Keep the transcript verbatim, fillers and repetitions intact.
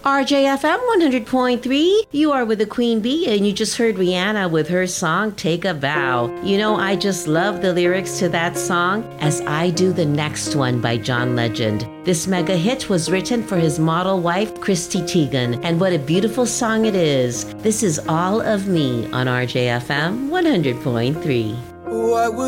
R J F M one hundred point three. You are with the Queen Bee, and you just heard Rihanna with her song Take a Vow. You know, I just love the lyrics to that song, as I do the next one by John Legend. This mega hit was written for his model wife, Christy Teigen, and what a beautiful song it is. This is All of Me on R J F M one hundred point three. What would